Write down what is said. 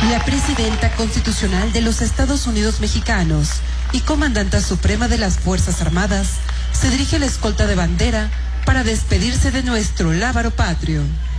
La presidenta constitucional de los Estados Unidos mexicanos y comandanta suprema de las Fuerzas Armadas se dirige a la escolta de bandera para despedirse de nuestro lábaro patrio.